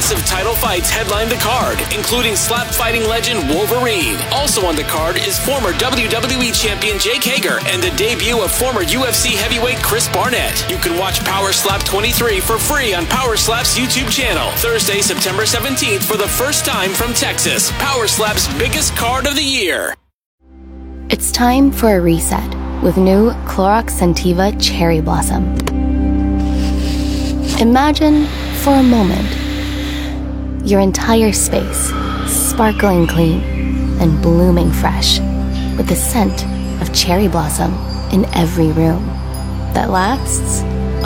massive title fights headline the card, including slap fighting legend Wolverine. Also on the card is former WWE champion Jake Hager and the debut of former UFC heavyweight Chris Barnett. You can watch Power Slap 23 for free on Power Slap's YouTube channel. Thursday, September 17th for the first time from Texas. Power Slap's biggest card of the year. It's time for a reset with new Clorox Scentiva Cherry Blossom. Imagine, for a moment, your entire space sparkling clean and blooming fresh with the scent of cherry blossom in every room that lasts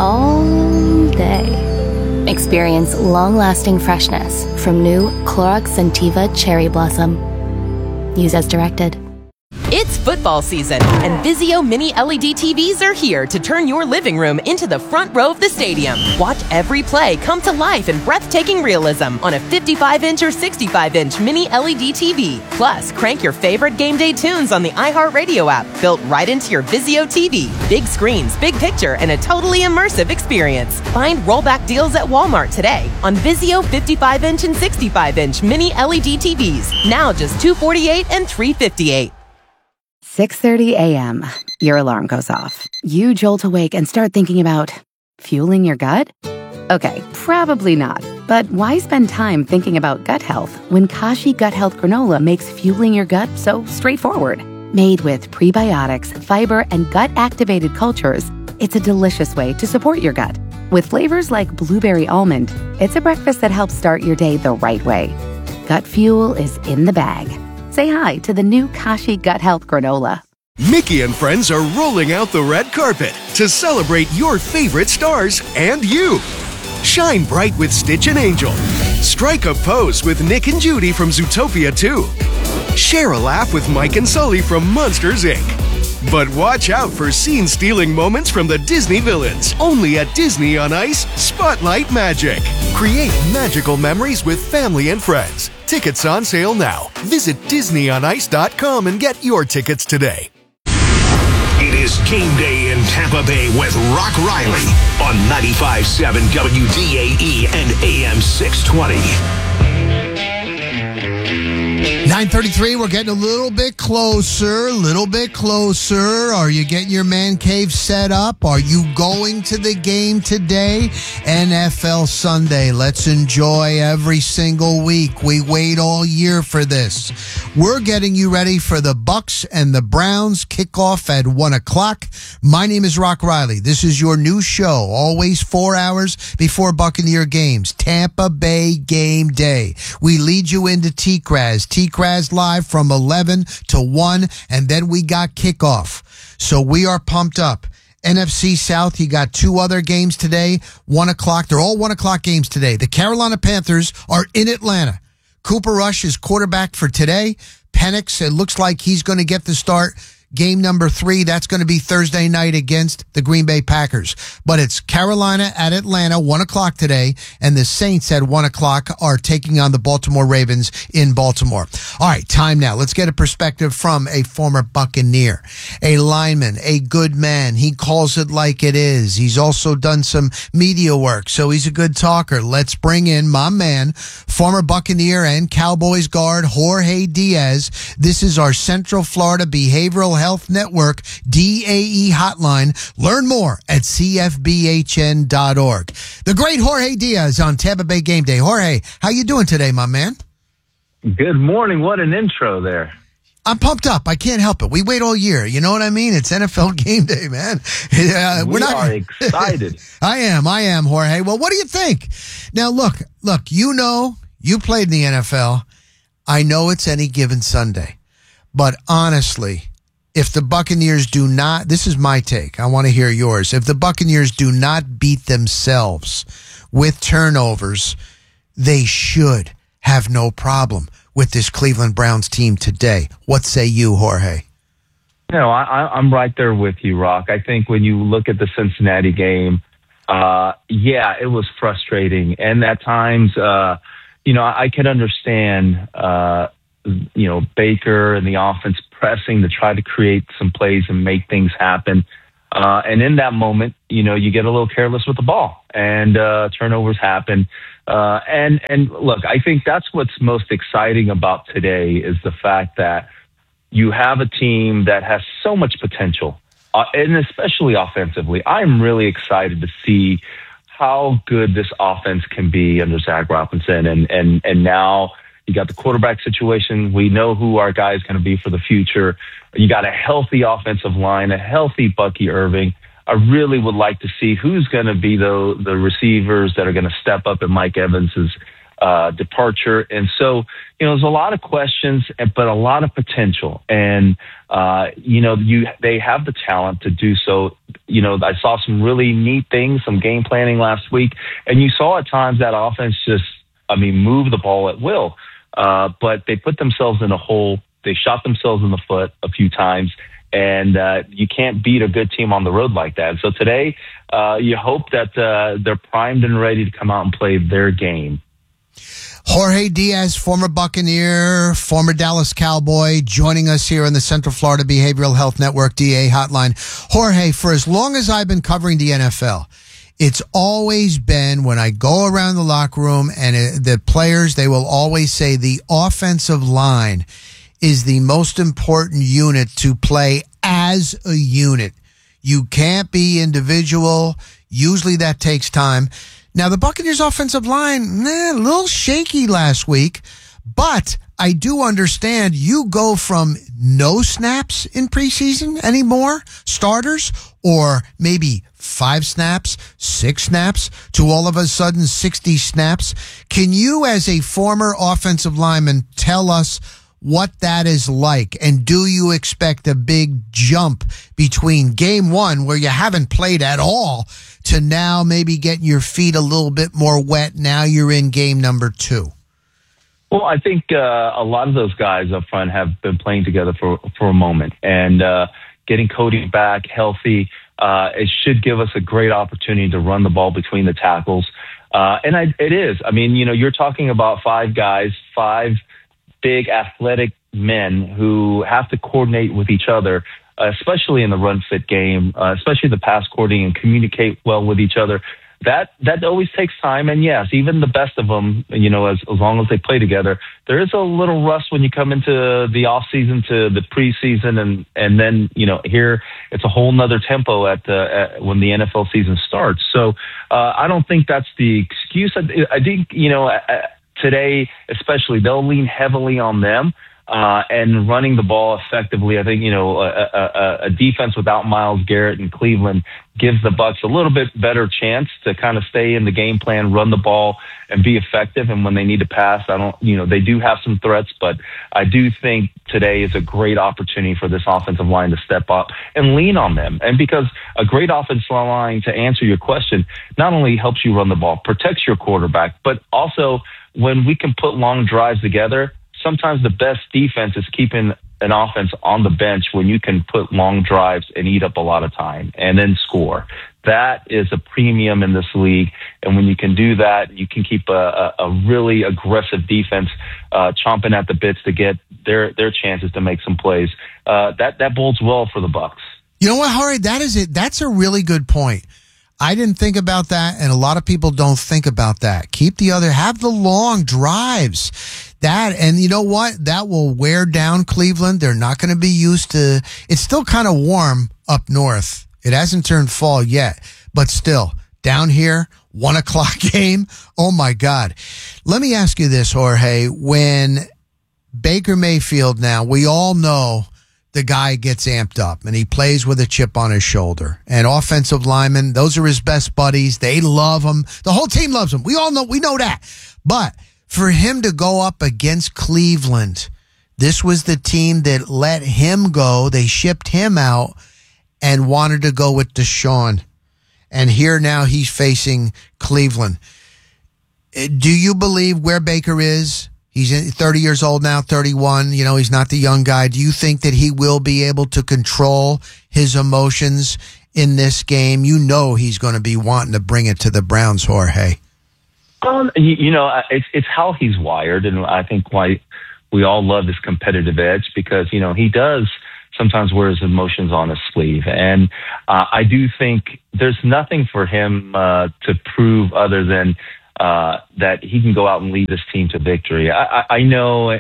all day. Experience long-lasting freshness from new Clorox Scentiva Cherry Blossom. Use as directed. It's football season, and Vizio Mini LED TVs are here to turn your living room into the front row of the stadium. Watch every play come to life in breathtaking realism on a 55-inch or 65-inch Mini LED TV. Plus, crank your favorite game day tunes on the iHeartRadio app, built right into your Vizio TV. Big screens, big picture, and a totally immersive experience. Find rollback deals at Walmart today on Vizio 55-inch and 65-inch Mini LED TVs. Now just $248 and $358. 6:30 a.m. Your alarm goes off. You jolt awake and start thinking about fueling your gut? Okay, probably not. But why spend time thinking about gut health when Kashi Gut Health Granola makes fueling your gut so straightforward? Made with prebiotics, fiber, and gut-activated cultures, it's a delicious way to support your gut. With flavors like blueberry almond, it's a breakfast that helps start your day the right way. Gut fuel is in the bag. Say hi to the new Kashi Gut Health Granola. Mickey and friends are rolling out the red carpet to celebrate your favorite stars and you. Shine bright with Stitch and Angel. Strike a pose with Nick and Judy from Zootopia 2. Share a laugh with Mike and Sully from Monsters, Inc. But watch out for scene-stealing moments from the Disney villains. Only at Disney on Ice, Spotlight Magic. Create magical memories with family and friends. Tickets on sale now. Visit DisneyOnIce.com and get your tickets today. It is game day in Tampa Bay with Rock Riley on 95.7 WDAE and AM 620. 9:33, we're getting a little bit closer. Are you getting your man cave set up? Are you going to the game today? NFL Sunday. Let's enjoy every single week. We wait all year for this. We're getting you ready for the Bucks and the Browns kickoff at 1 o'clock. My name is Rock Riley. This is your new show, always 4 hours before Buccaneer games. Tampa Bay Game Day. We lead you into T-Craz live from 11 to 1, and then we got kickoff. So we are pumped up. NFC South, you got two other games today, 1 o'clock. They're all 1 o'clock games today. The Carolina Panthers are in Atlanta. Cooper Rush is quarterback for today. Penix, it looks like he's going to get the start. Game number 3, that's going to be Thursday night against the Green Bay Packers. But it's Carolina at Atlanta, 1 o'clock today, and the Saints at 1 o'clock are taking on the Baltimore Ravens in Baltimore. All right, time now. Let's get a perspective from a former Buccaneer, a lineman, a good man. He calls it like it is. He's also done some media work, so he's a good talker. Let's bring in my man, former Buccaneer and Cowboys guard, Jorge Diaz. This is our Central Florida Behavioral Health Network DAE hotline. Learn more at cfbhn.org. The great Jorge Diaz on Tampa Bay Game Day. Jorge, how you doing today, my man? Good morning. What an intro there. I'm pumped up. I can't help it. We wait all year. You know what I mean? It's NFL Game Day, man. We are excited. I am, Jorge. Well, what do you think? Now, look, you played in the NFL. I know it's any given Sunday, but honestly, if the Buccaneers do not, this is my take, I want to hear yours. If the Buccaneers do not beat themselves with turnovers, they should have no problem with this Cleveland Browns team today. What say you, Jorge? No, I'm right there with you, Rock. I think when you look at the Cincinnati game, it was frustrating. And at times, I can understand, Baker and the offense pressing to try to create some plays and make things happen. And in that moment, you get a little careless with the ball, and turnovers happen. And look, I think that's what's most exciting about today is the fact that you have a team that has so much potential, and especially offensively. I'm really excited to see how good this offense can be under Zach Robinson. And now you got the quarterback situation. We know who our guy is going to be for the future. You got a healthy offensive line, a healthy Bucky Irving. I really would like to see who's going to be the receivers that are going to step up in Mike Evans's departure. And so, there's a lot of questions, but a lot of potential. And, they have the talent to do so. I saw some really neat things, some game planning last week, and you saw at times that offense just, move the ball at will. But they put themselves in a hole. They shot themselves in the foot a few times. And you can't beat a good team on the road like that. So today, you hope that they're primed and ready to come out and play their game. Jorge Diaz, former Buccaneer, former Dallas Cowboy, joining us here on the Central Florida Behavioral Health Network DA Hotline. Jorge, for as long as I've been covering the NFL, it's always been when I go around the locker room and the players, they will always say the offensive line is the most important unit to play as a unit. You can't be individual. Usually that takes time. Now, the Buccaneers offensive line, a little shaky last week, but I do understand you go from no snaps in preseason anymore, starters, or maybe 5 snaps, 6 snaps, to all of a sudden 60 snaps. Can you, as a former offensive lineman, tell us what that is like? And do you expect a big jump between game one, where you haven't played at all, to now maybe getting your feet a little bit more wet? Now you're in game number 2. Well, I think a lot of those guys up front have been playing together for a moment, and getting Cody back healthy, it should give us a great opportunity to run the ball between the tackles. It is. You're talking about 5 guys, 5 big athletic men who have to coordinate with each other, especially in the run fit game, especially the pass coordinating, and communicate well with each other. That always takes time. And yes, even the best of them, as long as they play together, there is a little rust when you come into the off season to the preseason. And then, here it's a whole nother tempo when the NFL season starts. So, I don't think that's the excuse. I think, today, especially, they'll lean heavily on them and running the ball effectively. I think, a defense without Myles Garrett in Cleveland gives the Bucs a little bit better chance to kind of stay in the game plan, run the ball, and be effective. And when they need to pass, they do have some threats, but I do think today is a great opportunity for this offensive line to step up and lean on them. And because a great offensive line, to answer your question, not only helps you run the ball, protects your quarterback, but also when we can put long drives together, sometimes the best defense is keeping an offense on the bench when you can put long drives and eat up a lot of time and then score. That is a premium in this league. And when you can do that, you can keep a really aggressive defense chomping at the bits to get their chances to make some plays. That bodes well for the Bucs. You know what, Harry? That is it. That's a really good point. I didn't think about that, and a lot of people don't think about that. Have the long drives. And you know what? That will wear down Cleveland. They're not going to be used to, it's still kind of warm up north. It hasn't turned fall yet, but still, down here, 1:00 game. Oh my God. Let me ask you this, Jorge. When Baker Mayfield now, we all know the guy gets amped up and he plays with a chip on his shoulder. And offensive linemen, those are his best buddies. They love him. The whole team loves him. We know that. But for him to go up against Cleveland, this was the team that let him go. They shipped him out and wanted to go with Deshaun. And here now he's facing Cleveland. Do you believe where Baker is? He's 30 years old now, 31. He's not the young guy. Do you think that he will be able to control his emotions in this game? He's going to be wanting to bring it to the Browns, Jorge. It's how he's wired, and I think why we all love this competitive edge, because he does sometimes wears emotions on his sleeve. And I do think there's nothing for him to prove other than that he can go out and lead this team to victory. I know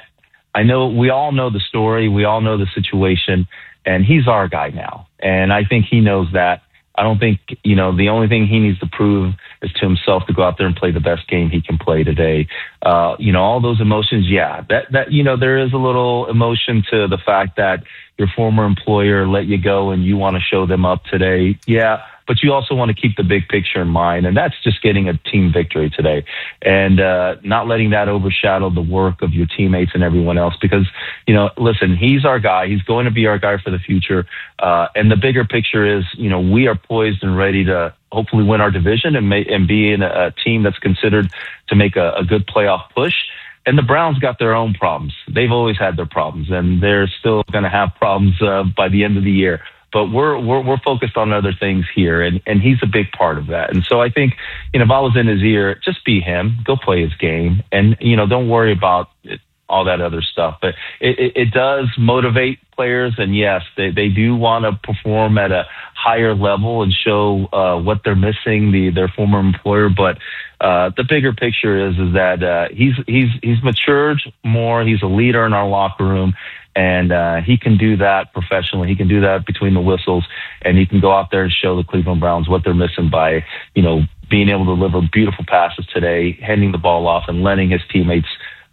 we all know the story. We all know the situation. And he's our guy now. And I think he knows that. I don't think, the only thing he needs to prove is to himself to go out there and play the best game he can play today. All those emotions, that there is a little emotion to the fact that your former employer let you go and you want to show them up today. Yeah. But you also want to keep the big picture in mind, and that's just getting a team victory today and not letting that overshadow the work of your teammates and everyone else because, listen, he's our guy. He's going to be our guy for the future. And the bigger picture is, we are poised and ready to hopefully win our division and be in a team that's considered to make a good playoff push. And the Browns got their own problems. They've always had their problems, and they're still going to have problems by the end of the year. But we're focused on other things here, and he's a big part of that. And so I think, if I was in his ear, just be him, go play his game, and don't worry about all that other stuff. But it does motivate players, and yes, they do want to perform at a higher level and show what they're missing their former employer. But the bigger picture is that he's matured more. He's a leader in our locker room. And he can do that professionally. He can do that between the whistles, and he can go out there and show the Cleveland Browns what they're missing by, being able to deliver beautiful passes today, handing the ball off, and letting his teammates,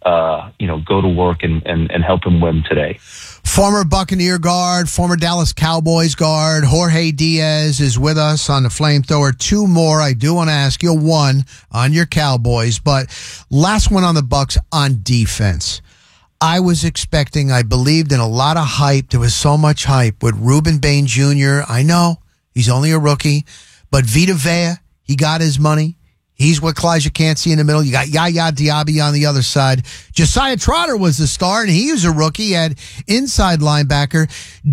go to work and help him win today. Former Buccaneer guard, former Dallas Cowboys guard, Jorge Diaz is with us on the Flamethrower. Two more I do want to ask you. One on your Cowboys, but last one on the Bucs on defense. I was expecting, I believed in a lot of hype. There was so much hype with Reuben Bain Jr. I know he's only a rookie, but Vita Vea, he got his money. He's what Kalijah can't see in the middle. You got Yaya Diaby on the other side. Josiah Trotter was the star, and he was a rookie at inside linebacker.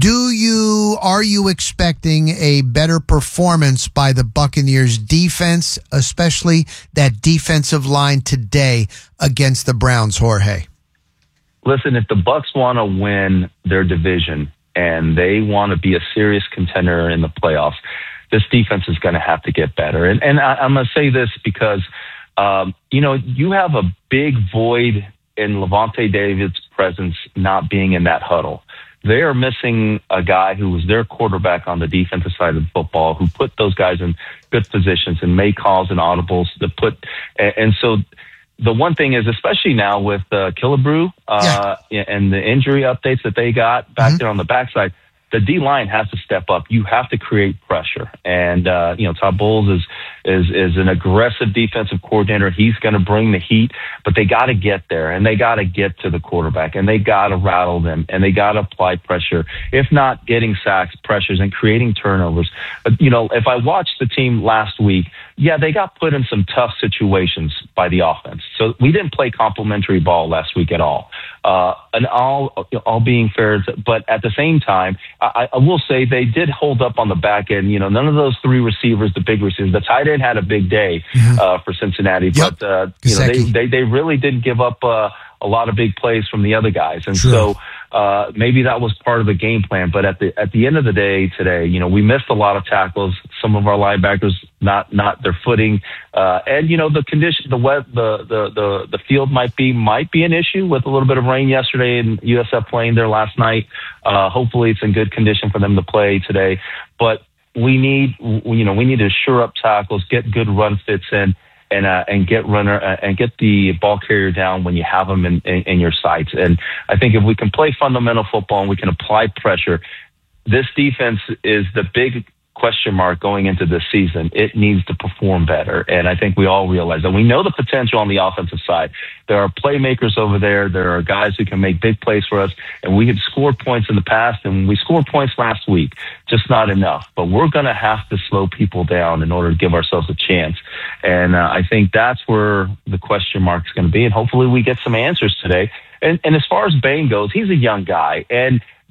Are you expecting a better performance by the Buccaneers defense, especially that defensive line today against the Browns, Jorge? Listen, if the Bucs want to win their division and they want to be a serious contender in the playoffs, this defense is going to have to get better. And I'm going to say this because, you have a big void in Levante David's presence not being in that huddle. They are missing a guy who was their quarterback on the defensive side of the football, who put those guys in good positions and made calls and audibles and so the one thing is, especially now with Killebrew and the injury updates that they got back there on the backside, the D-line has to step up. You have to create pressure. And, Todd Bowles is an aggressive defensive coordinator. He's going to bring the heat, but they got to get there, and they got to get to the quarterback, and they got to rattle them, and they got to apply pressure. If not getting sacks, pressures, and creating turnovers. But, if I watched the team last week, they got put in some tough situations by the offense. So we didn't play complimentary ball last week at all. And all being fair, but at the same time, I will say they did hold up on the back end. None of those three receivers, the big receivers, the tight end had a big day for Cincinnati, but they really didn't give up a lot of big plays from the other guys, and so maybe that was part of the game plan. But at the end of the day today, we missed a lot of tackles. Some of our linebackers not their footing, and the condition, the field might be an issue with a little bit of rain yesterday and USF playing there last night. Hopefully it's in good condition for them to play today, but we need to shore up tackles, get good run fits in, and get the ball carrier down when you have them in your sights. And I think if we can play fundamental football and we can apply pressure, this defense is the big question mark going into this season. It needs to perform better. And I think we all realize that. We know the potential on the offensive side. There are playmakers over there. There are guys who can make big plays for us. And we have scored points in the past, and we scored points last week. Just not enough. But we're going to have to slow people down in order to give ourselves a chance. And I think that's where the question mark is going to be. And hopefully we get some answers today. And as far as Bain goes, he's a young guy. And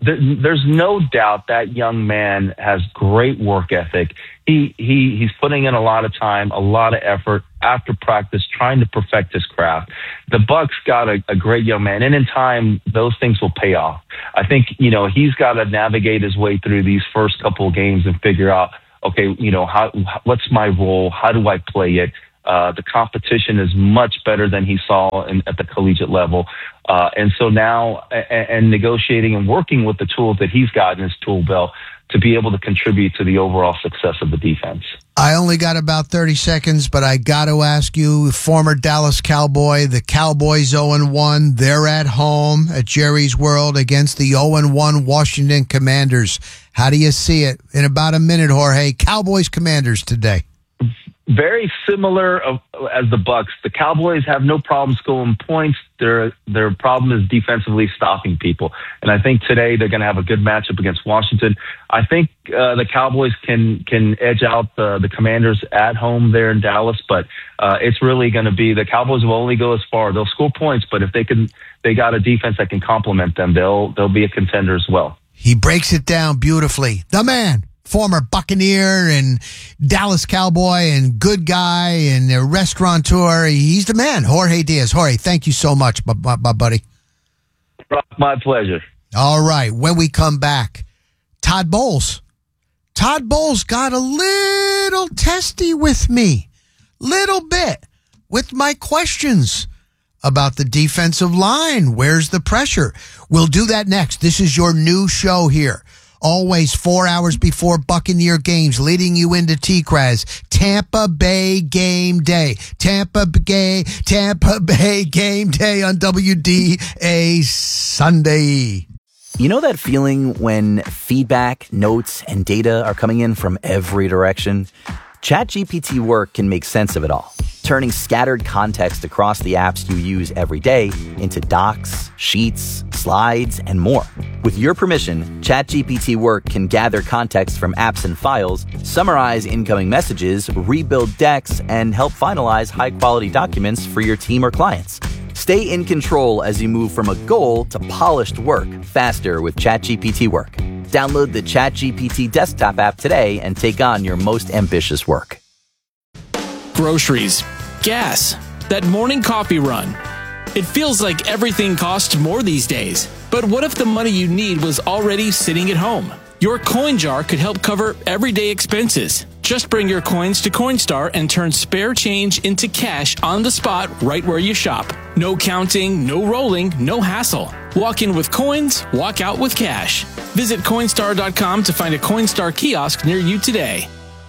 there's no doubt that young man has great work ethic. He's putting in a lot of time, a lot of effort after practice, trying to perfect his craft. The Bucks got a great young man, and in time, those things will pay off. I think, he's got to navigate his way through these first couple of games and figure out, okay, what's my role? How do I play it? The competition is much better than he saw at the collegiate level. And so now, and negotiating and working with the tools that he's got in his tool belt to be able to contribute to the overall success of the defense. I only got about 30 seconds, but I got to ask you, former Dallas Cowboy, the Cowboys 0-1. They're at home at Jerry's World against the 0-1 Washington Commanders. How do you see it? In about a minute, Jorge. Cowboys Commanders today. Very similar as the Bucks. The Cowboys have no problem scoring points. Their problem is defensively stopping people. And I think today they're going to have a good matchup against Washington. I think the Cowboys can edge out the Commanders at home there in Dallas, but it's really going to be the Cowboys will only go as far. They'll score points, but if they got a defense that can complement them, they'll be a contender as well. He breaks it down beautifully. The man. Former Buccaneer and Dallas Cowboy and good guy and a restaurateur. He's the man, Jorge Diaz. Jorge, thank you so much, my buddy. My pleasure. All right, when we come back, Todd Bowles. Todd Bowles got a little testy with me, little bit, with my questions about the defensive line. Where's the pressure? We'll do that next. This is your new show here. Always 4 hours before Buccaneer games, leading you into T-Craz. Tampa Bay Game Day. Tampa Bay Game Day on WDA Sunday. You know that feeling when feedback, notes, and data are coming in from every direction? ChatGPT Work can make sense of it all, turning scattered context across the apps you use every day into docs, sheets, slides, and more. With your permission, ChatGPT Work can gather context from apps and files, summarize incoming messages, rebuild decks, and help finalize high-quality documents for your team or clients. Stay in control as you move from a goal to polished work faster with ChatGPT Work. Download the ChatGPT desktop app today and take on your most ambitious work. Groceries, gas, that morning coffee run. It feels like everything costs more these days. But what if the money you need was already sitting at home? Your coin jar could help cover everyday expenses. Just bring your coins to Coinstar and turn spare change into cash on the spot right where you shop. No counting, no rolling, no hassle. Walk in with coins, walk out with cash. Visit Coinstar.com to find a Coinstar kiosk near you today.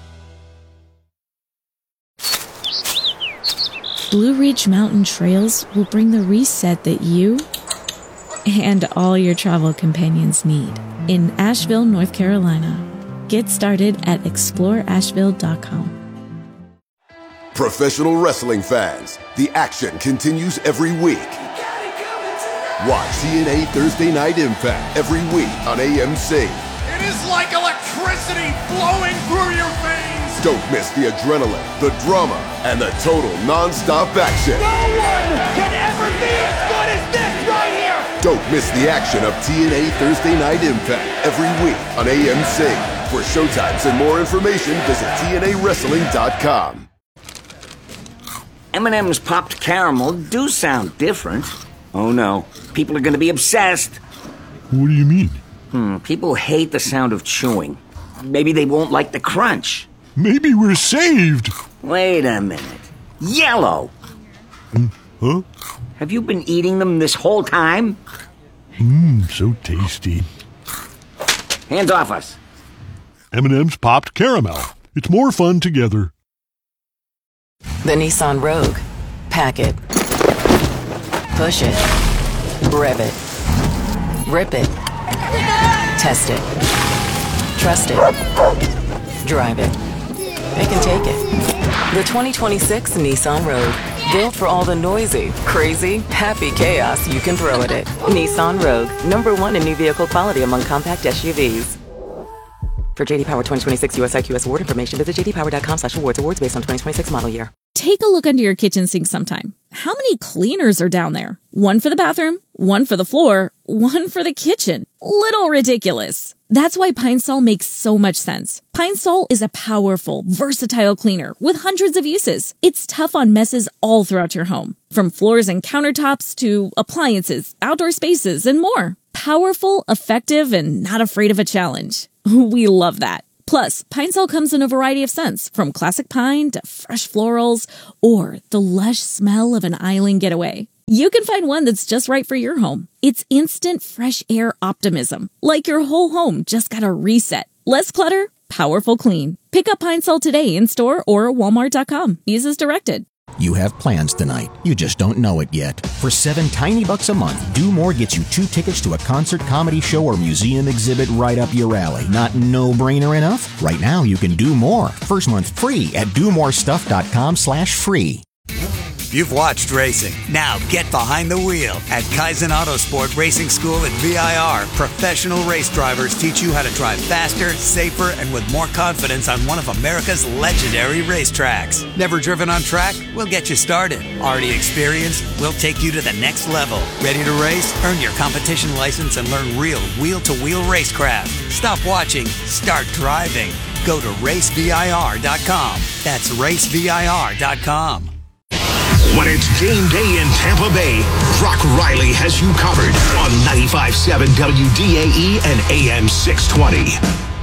Blue Ridge Mountain Trails will bring the reset that you and all your travel companions need in Asheville, North Carolina. Get started at exploreasheville.com. Professional wrestling fans, the action continues every week. Watch TNA Thursday Night Impact every week on AMC. It is like electricity flowing through your veins. Don't miss the adrenaline, the drama, and the total non-stop action. No one can ever be as good as this right here. Don't miss the action of TNA Thursday Night Impact every week on AMC. For showtimes and more information, visit TNAWrestling.com. M&M's popped caramel do sound different. Oh no, people are going to be obsessed. What do you mean? People hate the sound of chewing. Maybe they won't like the crunch. Maybe we're saved. Wait a minute. Yellow. Huh? Have you been eating them this whole time? So tasty. Hands off us. M&M's popped caramel. It's more fun together. The Nissan Rogue. Pack it. Push it. Rev it. Rip it. Test it. Trust it. Drive it. It can take it. The 2026 Nissan Rogue. Built for all the noisy, crazy, happy chaos you can throw at it. Nissan Rogue. #1 in new vehicle quality among compact SUVs. For JD Power 2026 US IQS award information, visit jdpower.com/awards. Awards based on 2026 model year. Take a look under your kitchen sink sometime. How many cleaners are down there? One for the bathroom, one for the floor, one for the kitchen. Little ridiculous. That's why Pine Sol makes so much sense. Pine Sol is a powerful, versatile cleaner with hundreds of uses. It's tough on messes all throughout your home, from floors and countertops to appliances, outdoor spaces, and more. Powerful, effective, and not afraid of a challenge. We love that. Plus, Pine Sol comes in a variety of scents, from classic pine to fresh florals, or the lush smell of an island getaway. You can find one that's just right for your home. It's instant fresh air optimism, like your whole home just got a reset. Less clutter, powerful clean. Pick up Pine Sol today in store or Walmart.com. Use as directed. You have plans tonight. You just don't know it yet. For $7 tiny a month, Do More gets you 2 tickets to a concert, comedy show, or museum exhibit right up your alley. Not no-brainer enough? Right now, you can do more. First month free at domorestuff.com/free. You've watched racing. Now get behind the wheel. At Kaizen Autosport Racing School at VIR, professional race drivers teach you how to drive faster, safer, and with more confidence on one of America's legendary racetracks. Never driven on track? We'll get you started. Already experienced? We'll take you to the next level. Ready to race? Earn your competition license and learn real wheel-to-wheel racecraft. Stop watching. Start driving. Go to racevir.com. That's racevir.com. When it's game day in Tampa Bay, Rock Riley has you covered on 95.7 WDAE and AM 620.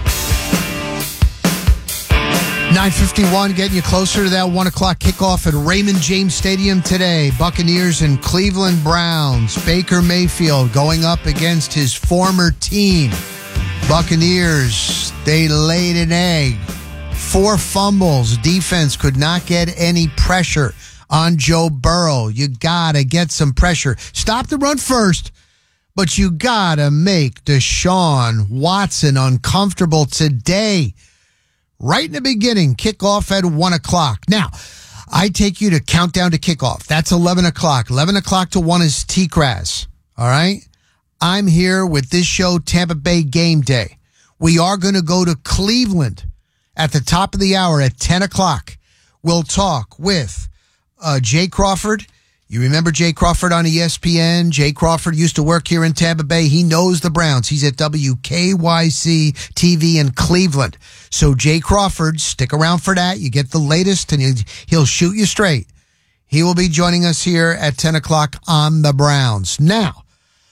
9:51, getting you closer to that 1 o'clock kickoff at Raymond James Stadium today. Buccaneers and Cleveland Browns. Baker Mayfield going up against his former team. Buccaneers, they laid an egg. 4 fumbles. Defense could not get any pressure on Joe Burrow. You gotta get some pressure. Stop the run first, but you gotta make Deshaun Watson uncomfortable today. Right in the beginning, kickoff at 1 o'clock. Now, I take you to countdown to kickoff. That's 11 o'clock. 11 o'clock to 1 is T-Craz. All right? I'm here with this show, Tampa Bay Game Day. We are going to go to Cleveland at the top of the hour at 10 o'clock. We'll talk with Jay Crawford. You remember Jay Crawford on ESPN? Jay Crawford used to work here in Tampa Bay. He knows the Browns. He's at WKYC TV in Cleveland. So Jay Crawford, stick around for that. You get the latest and he'll shoot you straight. He will be joining us here at 10 o'clock on the Browns. Now,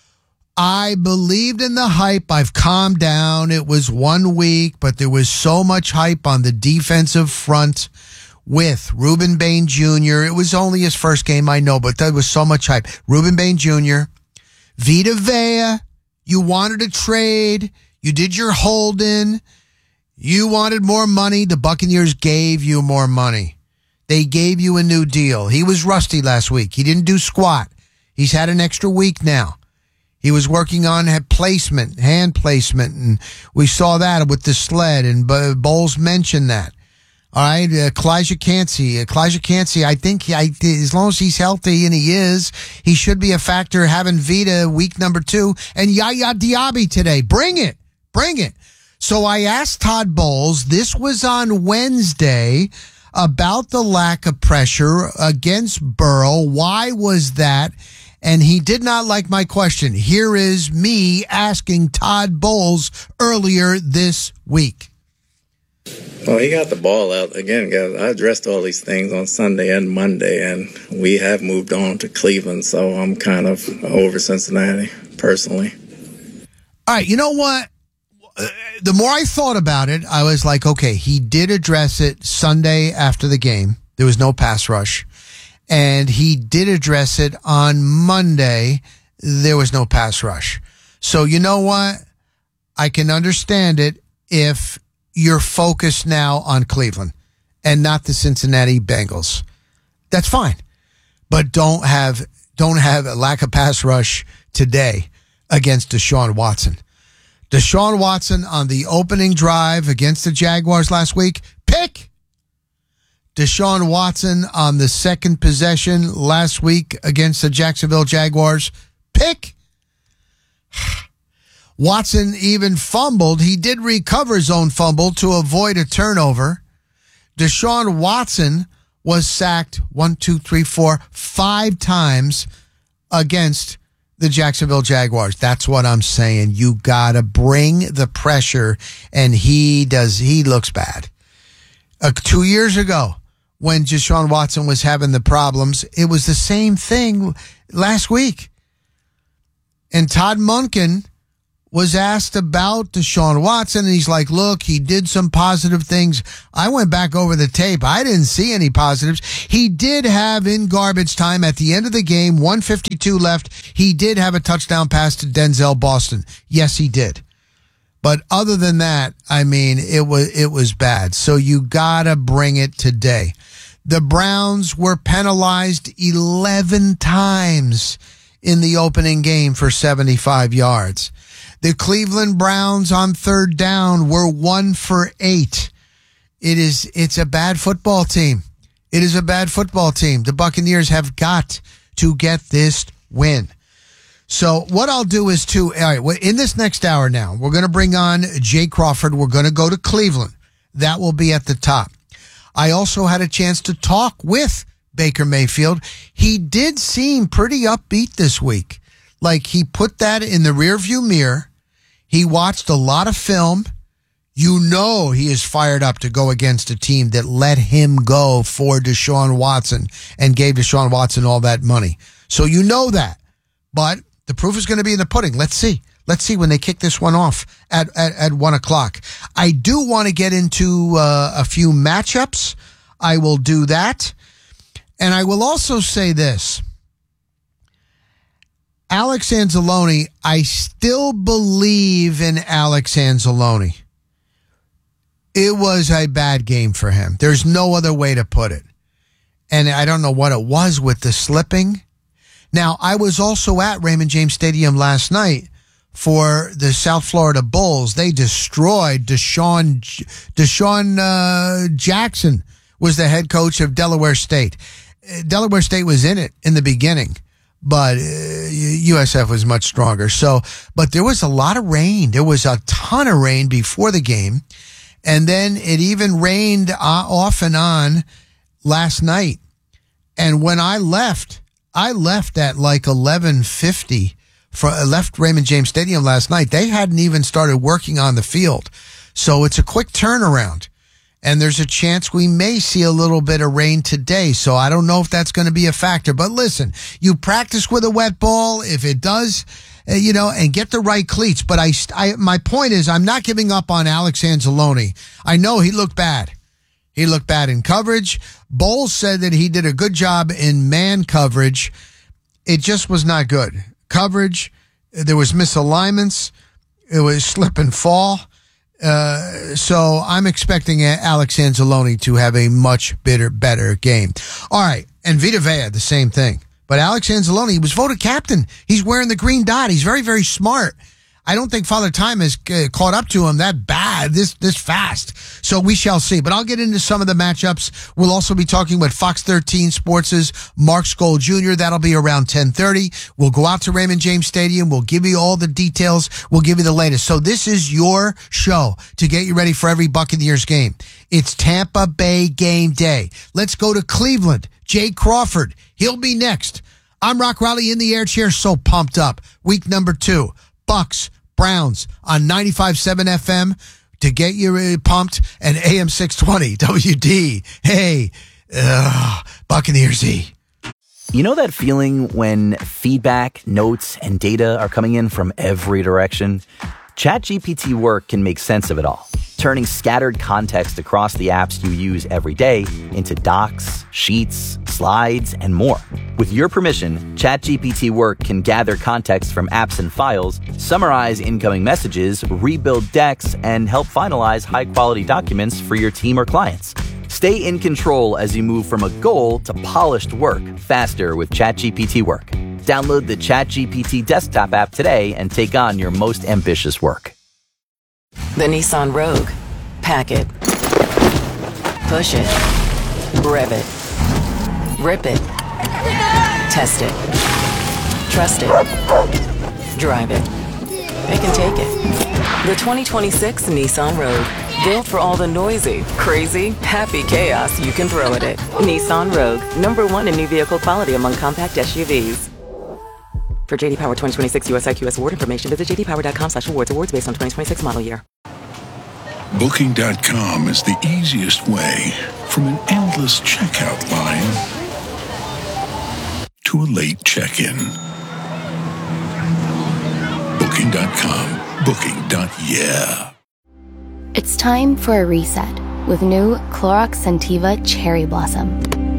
I believed in the hype. I've calmed down. It was 1 week, but there was so much hype on the defensive front with Ruben Bain Jr. It was only his first game, I know, but there was so much hype. Ruben Bain Jr., Vita Vea, you wanted a trade. You did your hold-in. You wanted more money. The Buccaneers gave you more money. They gave you a new deal. He was rusty last week. He didn't do squat. He's had an extra week now. He was working on hand placement, and we saw that with the sled, and Bowles mentioned that. All right, Kalijah Kancey, I think as long as he's healthy, and he is, he should be a factor having Vita week number 2, and Yaya Diaby today. Bring it. So I asked Todd Bowles, this was on Wednesday, about the lack of pressure against Burrow. Why was that? And he did not like my question. Here is me asking Todd Bowles earlier this week. Well, he got the ball out. Again, guys, I addressed all these things on Sunday and Monday, and we have moved on to Cleveland, so I'm kind of over Cincinnati, personally. All right, you know what? The more I thought about it, I was like, okay, he did address it Sunday after the game. There was no pass rush. And he did address it on Monday. There was no pass rush. So you know what? I can understand it if you're focused now on Cleveland and not the Cincinnati Bengals. That's fine. But don't have a lack of pass rush today against Deshaun Watson. Deshaun Watson on the opening drive against the Jaguars last week, pick. Deshaun Watson on the second possession last week against the Jacksonville Jaguars, pick. Watson even fumbled. He did recover his own fumble to avoid a turnover. Deshaun Watson was sacked 5 times against the Jacksonville Jaguars. That's what I'm saying. You got to bring the pressure, and he looks bad. 2 years ago, when Deshaun Watson was having the problems, it was the same thing last week. And Todd Monken was asked about Deshaun Watson, and he's like, look, he did some positive things. I went back over the tape. I didn't see any positives. He did have, in garbage time at the end of the game, 1:52 left, he did have a touchdown pass to Denzel Boston. Yes, he did. But other than that, I mean, it was bad. So you got to bring it today. The Browns were penalized 11 times in the opening game for 75 yards. The Cleveland Browns on third down were 1 for 8. It's a bad football team. It is a bad football team. The Buccaneers have got to get this win. So what I'll do is all right, in this next hour now, we're going to bring on Jay Crawford. We're going to go to Cleveland. That will be at the top. I also had a chance to talk with Baker Mayfield. He did seem pretty upbeat this week. Like he put that in the rearview mirror. He watched a lot of film. You know he is fired up to go against a team that let him go for Deshaun Watson and gave Deshaun Watson all that money. So you know that. But the proof is going to be in the pudding. Let's see. Let's see when they kick this one off at 1 o'clock. I do want to get into a few matchups. I will do that. And I will also say this. Alex Anzalone, I still believe in Alex Anzalone. It was a bad game for him. There's no other way to put it. And I don't know what it was with the slipping. Now, I was also at Raymond James Stadium last night for the South Florida Bulls. They destroyed Deshaun Jackson was the head coach of Delaware State. Delaware State was in it in the beginning, but USF was much stronger. So, but there was a lot of rain. There was a ton of rain before the game. And then it even rained off and on last night. And when I left at like 11:50. Left Raymond James Stadium last night. They hadn't even started working on the field. So it's a quick turnaround. And there's a chance we may see a little bit of rain today. So I don't know if that's going to be a factor. But listen, you practice with a wet ball. If it does, and get the right cleats. But my point is, I'm not giving up on Alex Anzalone. I know he looked bad. He looked bad in coverage. Bowles said that he did a good job in man coverage. It just was not good. Coverage, there was misalignments, it was slip and fall. So I'm expecting Alex Anzalone to have a much better game. All right, and Vita Vea, the same thing. But Alex Anzalone, he was voted captain. He's wearing the green dot. He's very, very smart. I don't think Father Time has caught up to him that bad, this fast. So we shall see. But I'll get into some of the matchups. We'll also be talking with Fox 13 Sports' Mark Skoll Jr. That'll be around 10:30. We'll go out to Raymond James Stadium. We'll give you all the details. We'll give you the latest. So this is your show to get you ready for every Buccaneers game. It's Tampa Bay game day. Let's go to Cleveland. Jay Crawford. He'll be next. I'm Rock Riley in the air chair. So pumped up. Week number 2. Bucks, Browns on 95.7 FM to get you pumped, and AM 620 WD. Hey, Buccaneers E. You know that feeling when feedback, notes, and data are coming in from every direction? ChatGPT Work can make sense of it all, turning scattered context across the apps you use every day into docs, sheets, slides, and more. With your permission, ChatGPT Work can gather context from apps and files, summarize incoming messages, rebuild decks, and help finalize high-quality documents for your team or clients. Stay in control as you move from a goal to polished work faster with ChatGPT Work. Download the ChatGPT desktop app today and take on your most ambitious work. The Nissan Rogue. Pack it. Push it. Rev it. Rip it. Test it. Trust it. Drive it. Pick and take it. The 2026 Nissan Rogue. Built for all the noisy, crazy, happy chaos you can throw at it. Nissan Rogue. #1 in new vehicle quality among compact SUVs. For JD Power 2026 US IQS award information, visit jdpower.com/awards. Awards based on 2026 model year. Booking.com is the easiest way from an endless checkout line to a late check-in. Booking.com. Booking.yeah. It's time for a reset with new Clorox Scentiva Cherry Blossom.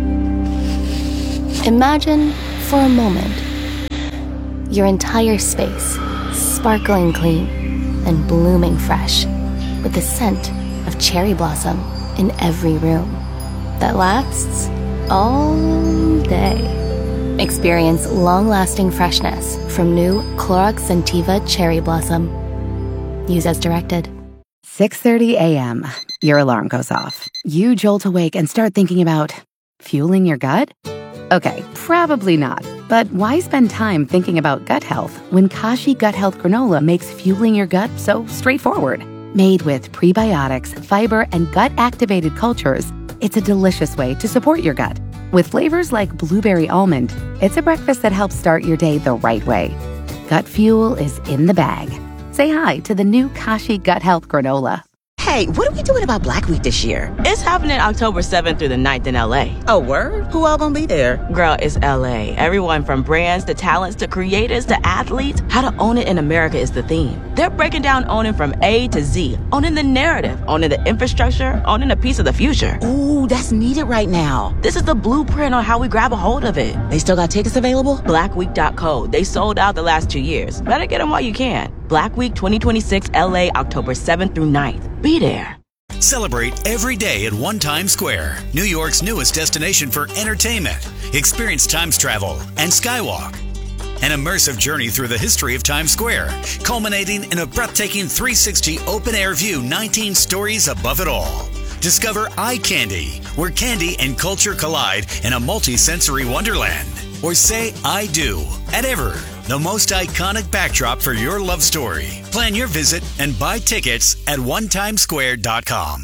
Imagine for a moment your entire space sparkling clean and blooming fresh with the scent of cherry blossom in every room that lasts all day. Experience long-lasting freshness from new Clorox Scentiva Cherry Blossom. Use as directed. 6:30 a.m. Your alarm goes off. You jolt awake and start thinking about fueling your gut? Okay, probably not. But why spend time thinking about gut health when Kashi Gut Health Granola makes fueling your gut so straightforward? Made with prebiotics, fiber, and gut-activated cultures, it's a delicious way to support your gut. With flavors like blueberry almond, it's a breakfast that helps start your day the right way. Gut fuel is in the bag. Say hi to the new Kashi Gut Health Granola. Hey, what are we doing about Black Week this year? It's happening October 7th through the 9th in LA. Oh, word? Who all gonna be there? Girl, it's LA. Everyone from brands to talents to creators to athletes. How to own it in America is the theme. They're breaking down owning from A to Z. Owning the narrative, owning the infrastructure, owning a piece of the future. Ooh, that's needed right now. This is the blueprint on how we grab a hold of it. They still got tickets available? Blackweek.co. They sold out the last 2 years. Better get them while you can. Black Week 2026 LA, October 7th through 9th. Be there. Celebrate every day at One Times Square, New York's newest destination for entertainment. Experience Times travel and Skywalk. An immersive journey through the history of Times Square, culminating in a breathtaking 360 open-air view 19 stories above it all. Discover Eye Candy, where candy and culture collide in a multi-sensory wonderland. Or say I do at Ever, the most iconic backdrop for your love story. Plan your visit and buy tickets at onetimesquare.com.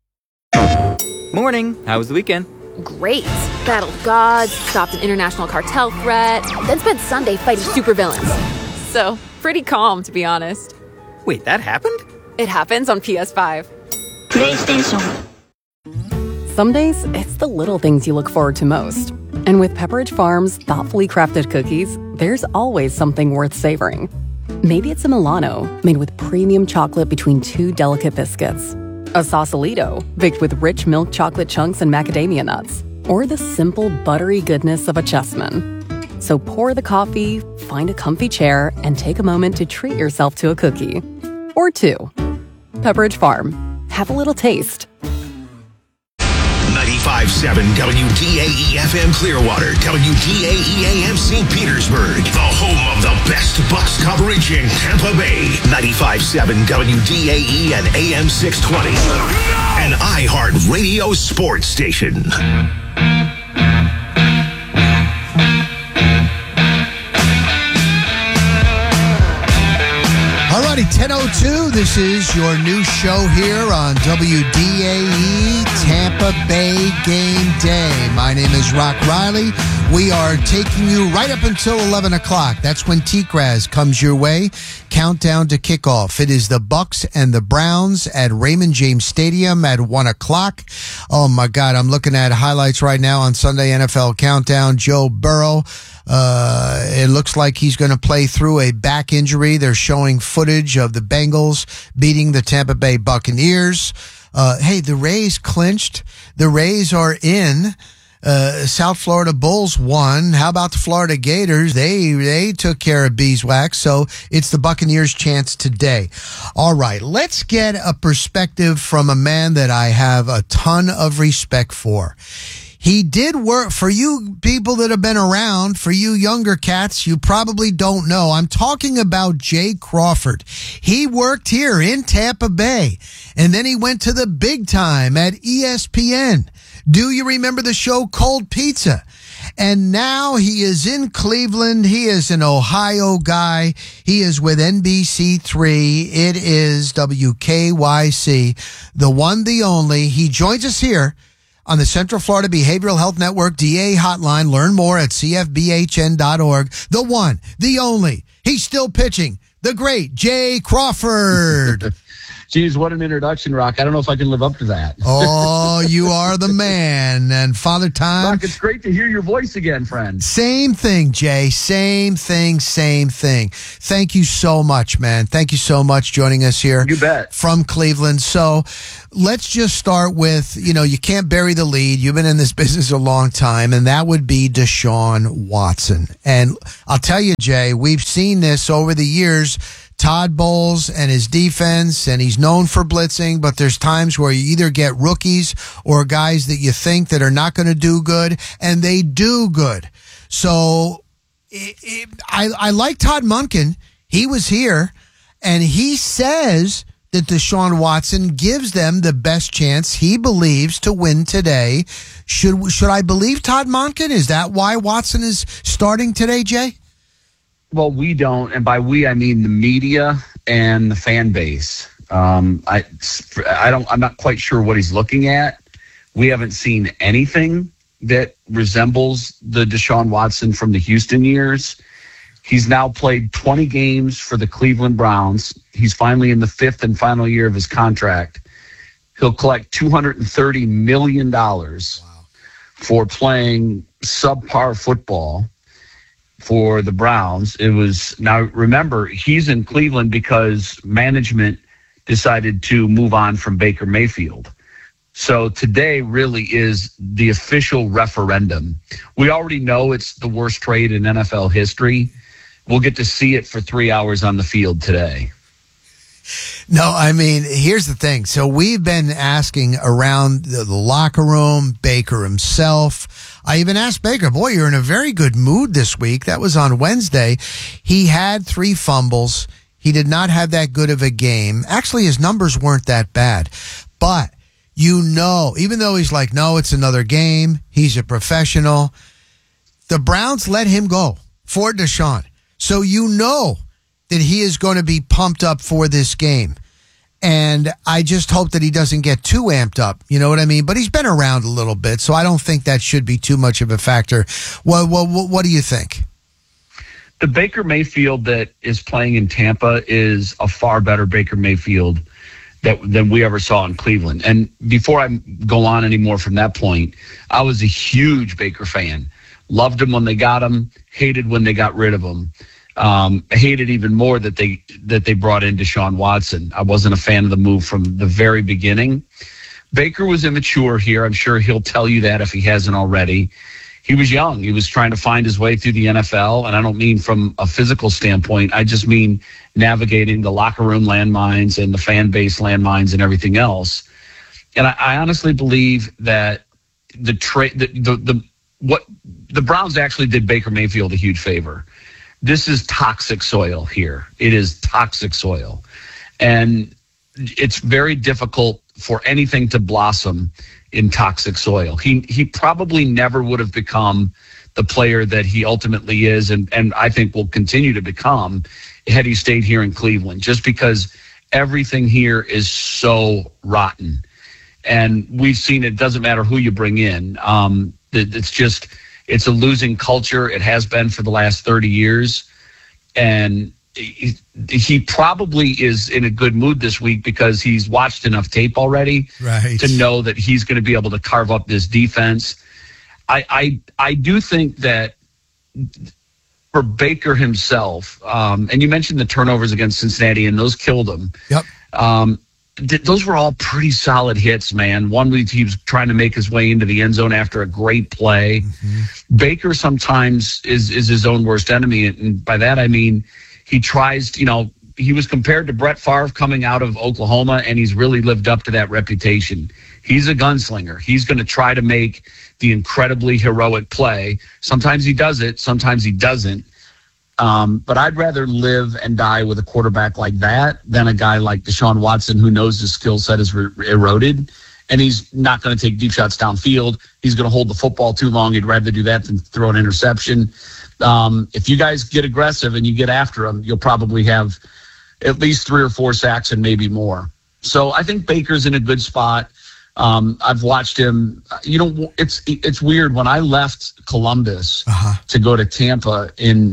Morning. How was the weekend? Great. Battled gods, stopped an international cartel threat, then spent Sunday fighting supervillains. So, pretty calm, to be honest. Wait, that happened? It happens on PS5. PlayStation. Some days, it's the little things you look forward to most. And with Pepperidge Farm's thoughtfully crafted cookies, there's always something worth savoring. Maybe it's a Milano, made with premium chocolate between two delicate biscuits. A Sausalito, baked with rich milk chocolate chunks and macadamia nuts. Or the simple, buttery goodness of a Chessman. So pour the coffee, find a comfy chair, and take a moment to treat yourself to a cookie. Or two. Pepperidge Farm. Have a little taste. 95.7 WDAE FM Clearwater, WDAE AM St. Petersburg, the home of the best Bucks coverage in Tampa Bay. 95.7 WDAE and AM 620, an iHeart Radio sports station. Alrighty, 10:02. This is your new show here on WDAE Tampa Bay Game Day. My name is Rock Riley. We are taking you right up until 11 o'clock. That's when T-Graz comes your way. Countdown to kickoff. It is the Bucks and the Browns at Raymond James Stadium at 1 o'clock. Oh, my God. I'm looking at highlights right now on Sunday NFL Countdown. Joe Burrow. It looks like he's going to play through a back injury. They're showing footage of the Bengals beating the Tampa Bay Buccaneers. Hey, the Rays clinched. The Rays are in. South Florida Bulls won. How about the Florida Gators? They took care of beeswax. So it's the Buccaneers' chance today. All right, let's get a perspective from a man that I have a ton of respect for. He did work for you people that have been around. For you younger cats, you probably don't know. I'm talking about Jay Crawford. He worked here in Tampa Bay, and then he went to the big time at ESPN. Do you remember the show Cold Pizza? And now he is in Cleveland. He is an Ohio guy. He is with NBC3. It is WKYC, the one, the only. He joins us here on the Central Florida Behavioral Health Network DA hotline. Learn more at cfbhn.org. The one, the only. He's still pitching. The great Jay Crawford. Geez, what an introduction, Rock. I don't know if I can live up to that. Oh, you are the man. And Father Time. Rock, it's great to hear your voice again, friend. Same thing, Jay. Same thing. Thank you so much, man. Thank you so much joining us here. You bet. From Cleveland. So let's just start with, you can't bury the lead. You've been in this business a long time, and that would be Deshaun Watson. And I'll tell you, Jay, we've seen this over the years. Todd Bowles and his defense, and he's known for blitzing, but there's times where you either get rookies or guys that you think that are not going to do good, and they do good. So I like Todd Monken. He was here, and he says that Deshaun Watson gives them the best chance he believes to win today. Should I believe Todd Monken? Is that why Watson is starting today, Jay? Well, we don't, and by we I mean the media and the fan base. I'm not quite sure what he's looking at. We haven't seen anything that resembles the Deshaun Watson from the Houston years. He's now played 20 games for the Cleveland Browns. He's finally in the 5th and final year of his contract. He'll collect $230 million for playing subpar football for the Browns. Now remember, he's in Cleveland because management decided to move on from Baker Mayfield. So today really is the official referendum. We already know it's the worst trade in NFL history. We'll get to see it for 3 hours on the field today. No, I mean, here's the thing. So we've been asking around the locker room, Baker himself. I even asked Baker, boy, you're in a very good mood this week. That was on Wednesday. He had 3 fumbles. He did not have that good of a game. Actually, his numbers weren't that bad. But, even though he's like, no, it's another game. He's a professional. The Browns let him go for Deshaun. So that he is going to be pumped up for this game. And I just hope that he doesn't get too amped up. You know what I mean? But he's been around a little bit, so I don't think that should be too much of a factor. What do you think? The Baker Mayfield that is playing in Tampa is a far better Baker Mayfield than we ever saw in Cleveland. And before I go on anymore from that point, I was a huge Baker fan. Loved him when they got him, hated when they got rid of him. I hated even more that they brought in Deshaun Watson. I wasn't a fan of the move from the very beginning. Baker was immature here. I'm sure he'll tell you that if he hasn't already. He was young. He was trying to find his way through the NFL, and I don't mean from a physical standpoint. I just mean navigating the locker room landmines and the fan base landmines and everything else. And I honestly believe that the Browns actually did Baker Mayfield a huge favor. This is toxic soil here. It is toxic soil. And it's very difficult for anything to blossom in toxic soil. He probably never would have become the player that he ultimately is and I think will continue to become had he stayed here in Cleveland, just because everything here is so rotten. And we've seen it doesn't matter who you bring in. It's a losing culture. It has been for the last 30 years. And he probably is in a good mood this week because he's watched enough tape already to know that he's going to be able to carve up this defense. I do think that for Baker himself, and you mentioned the turnovers against Cincinnati, and those killed him. Yep. Those were all pretty solid hits, man. One week he was trying to make his way into the end zone after a great play. Mm-hmm. Baker sometimes is his own worst enemy. And by that, I mean, he tries, he was compared to Brett Favre coming out of Oklahoma, and he's really lived up to that reputation. He's a gunslinger. He's going to try to make the incredibly heroic play. Sometimes he does it. Sometimes he doesn't. But I'd rather live and die with a quarterback like that than a guy like Deshaun Watson who knows his skill set is eroded, and he's not going to take deep shots downfield. He's going to hold the football too long. He'd rather do that than throw an interception. If you guys get aggressive and you get after him, you'll probably have at least 3 or 4 sacks and maybe more. So I think Baker's in a good spot. I've watched him. It's weird. When I left Columbus to go to Tampa in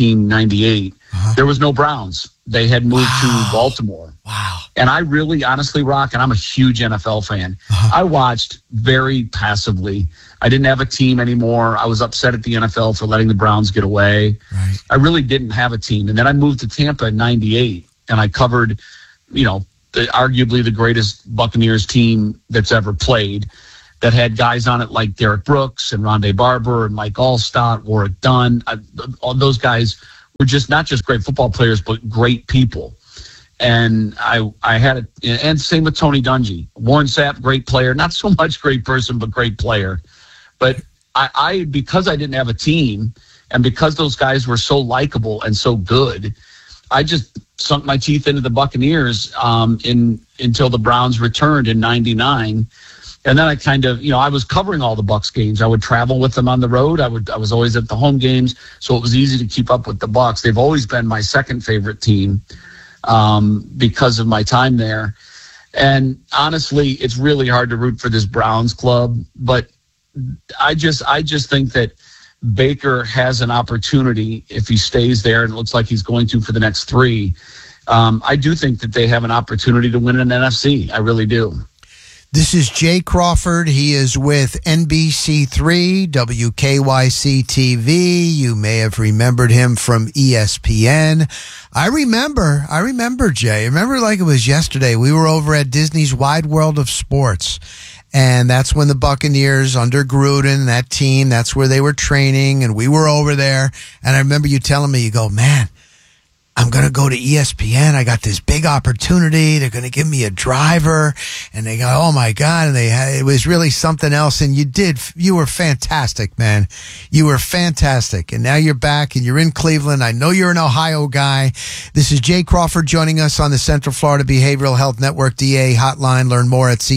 1998, there was no Browns. They had moved to Baltimore. Wow. And I really, honestly, Rock, and I'm a huge NFL fan, I watched very passively. I didn't have a team anymore. I was upset at the NFL for letting the Browns get away. Right. I really didn't have a team. And then I moved to Tampa in 98, and I covered, arguably the greatest Buccaneers team that's ever played, that had guys on it like Derek Brooks and Rondé Barber and Mike Allstott, Warwick Dunn. All those guys were just not just great football players, but great people. And I had it, and same with Tony Dungy. Warren Sapp, great player, not so much great person, but great player. But I because I didn't have a team, and because those guys were so likable and so good, I just sunk my teeth into the Buccaneers until the Browns returned in '99. And then I kind of, I was covering all the Bucs games. I would travel with them on the road. I was always at the home games, so it was easy to keep up with the Bucs. They've always been my second favorite team because of my time there. And honestly, it's really hard to root for this Browns club, but I just think that Baker has an opportunity if he stays there, and it looks like he's going to for the next 3. I do think that they have an opportunity to win an NFC. I really do. This is Jay Crawford. He is with NBC3, WKYC TV. You may have remembered him from ESPN. I remember Jay. I remember like it was yesterday. We were over at Disney's Wide World of Sports. And that's when the Buccaneers under Gruden, that team, that's where they were training. And we were over there. And I remember you telling me, you go, man, I'm going to go to ESPN. I got this big opportunity. They're going to give me a driver. And they go, oh my God. And it was really something else. And you were fantastic, man. You were fantastic. And now you're back and you're in Cleveland. I know you're an Ohio guy. This is Jay Crawford joining us on the Central Florida Behavioral Health Network DA hotline. Learn more at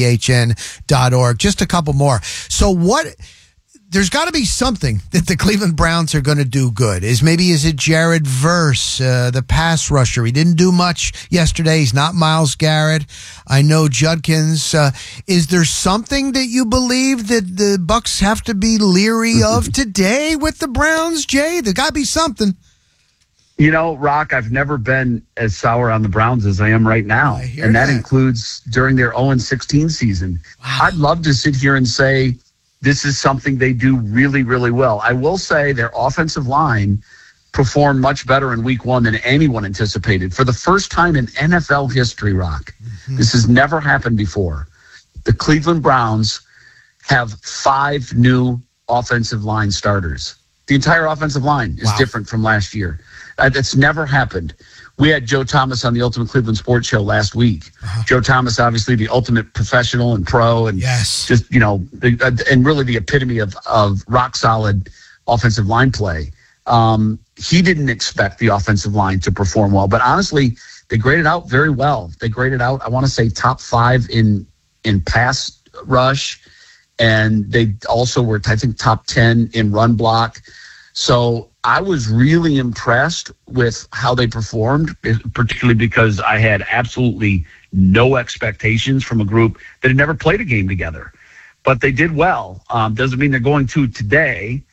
cfbhn.org. Just a couple more. So there's got to be something that the Cleveland Browns are going to do good. Is it Jared Verse, the pass rusher? He didn't do much yesterday. He's not Myles Garrett. I know Judkins. Is there something that you believe that the Bucs have to be leery of today with the Browns, Jay? There got to be something. Rock, I've never been as sour on the Browns as I am right now. And that includes during their 0-16 season. Wow. I'd love to sit here and say, this is something they do really, really well. I will say their offensive line performed much better in week 1 than anyone anticipated. For the first time in NFL history, Rock, this has never happened before. The Cleveland Browns have 5 new offensive line starters. The entire offensive line is different from last year. That's never happened. We had Joe Thomas on the Ultimate Cleveland Sports Show last week. Joe Thomas, obviously the ultimate professional and pro, and just and really the epitome of rock solid offensive line play. He didn't expect the offensive line to perform well, but honestly, they graded out very well. They graded out, I want to say, top 5 in pass rush, and they also were, I think, top 10 in run block. So I was really impressed with how they performed, particularly because I had absolutely no expectations from a group that had never played a game together. But they did well. Doesn't mean they're going to today.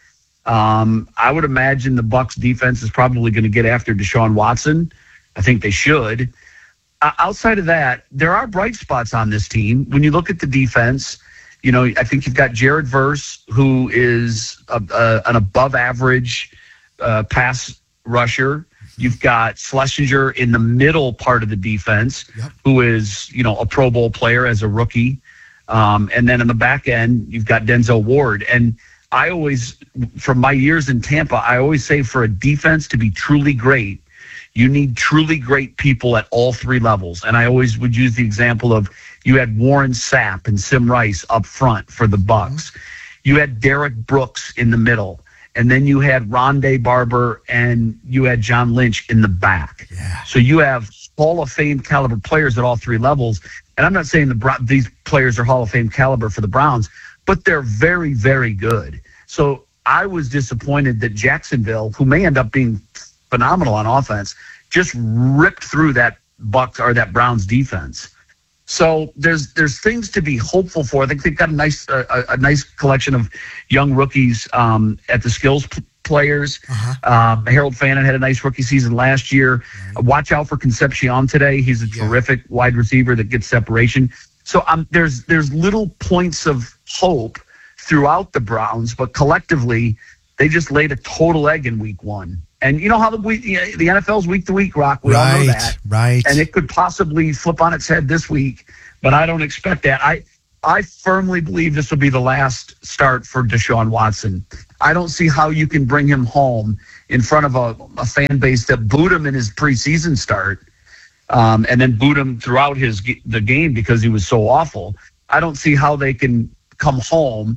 I would imagine the Bucs defense is probably going to get after Deshaun Watson. I think they should. Outside of that, there are bright spots on this team. When you look at the defense, I think you've got Jared Verse, who is an above-average pass rusher. You've got Schlesinger in the middle part of the defense, who is, a Pro Bowl player as a rookie. And then in the back end, you've got Denzel Ward. And I always, from my years in Tampa, I always say for a defense to be truly great, you need truly great people at all 3 levels. And I always would use the example of you had Warren Sapp and Sim Rice up front for the Bucs. You had Derek Brooks in the middle. And then you had Rondé Barber and you had John Lynch in the back. Yeah. So you have Hall of Fame caliber players at all 3 levels. And I'm not saying these players are Hall of Fame caliber for the Browns, but they're very, very good. So I was disappointed that Jacksonville, who may end up being phenomenal on offense, just ripped through that Browns defense. So there's things to be hopeful for. I think they've got a nice collection of young rookies at the skills players. Harold Fannin had a nice rookie season last year. Watch out for Concepcion today. He's a terrific wide receiver that gets separation. So there's little points of hope throughout the Browns, but collectively they just laid a total egg in week 1. And you know how the NFL's week to week, Rock. We all know that. Right. And it could possibly flip on its head this week, but I don't expect that. I firmly believe this will be the last start for Deshaun Watson. I don't see how you can bring him home in front of a fan base that booed him in his preseason start, and then booed him throughout the game because he was so awful. I don't see how they can come home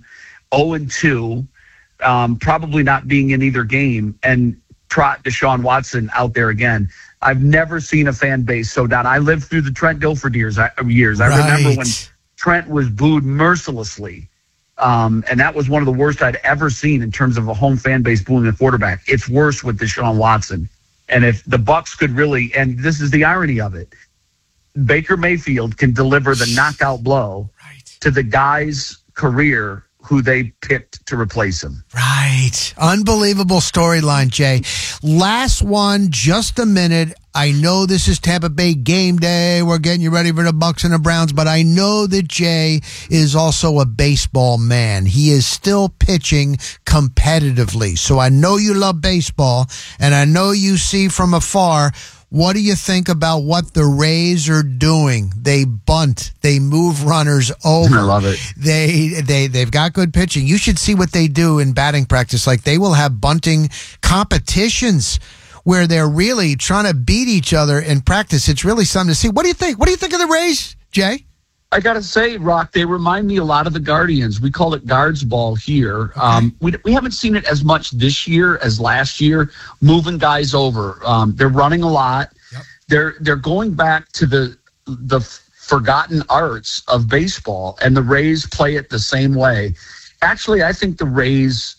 0-2, probably not being in either game, and trot Deshaun Watson out there again. I've never seen a fan base so down. I lived through the Trent Dilford years. I remember when Trent was booed mercilessly, and that was one of the worst I'd ever seen in terms of a home fan base booing a quarterback. It's worse with Deshaun Watson. And if the Bucs could really, and this is the irony of it, Baker Mayfield can deliver the knockout blow to the guy's career who they picked to replace him. Right. Unbelievable storyline, Jay. Last one, just a minute. I know this is Tampa Bay game day. We're getting you ready for the Bucs and the Browns, but I know that Jay is also a baseball man. He is still pitching competitively. So I know you love baseball, and I know you see from afar. What do you think about what the Rays are doing? They bunt. They move runners over. I love it. They've got good pitching. You should see what they do in batting practice. Like, they will have bunting competitions where they're really trying to beat each other in practice. It's really something to see. What do you think? What do you think of the Rays, Jay? I got to say, Rock, they remind me a lot of the Guardians. We call it guards ball here. Okay. We haven't seen it as much this year as last year, moving guys over. They're running a lot. Yep. They're going back to the forgotten arts of baseball, and the Rays play it the same way. Actually, I think the Rays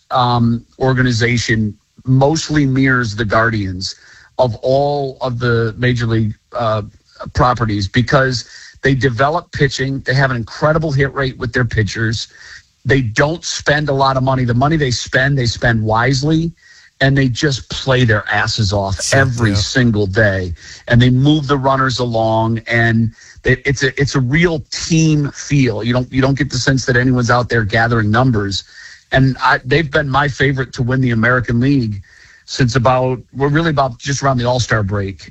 organization mostly mirrors the Guardians of all of the Major League properties, because they develop pitching. They have an incredible hit rate with their pitchers. They don't spend a lot of money. The money they spend wisely, and they just play their asses off every single day. And they move the runners along, and it's a real team feel. You don't get the sense that anyone's out there gathering numbers. And they've been my favorite to win the American League since about just around the All-Star break.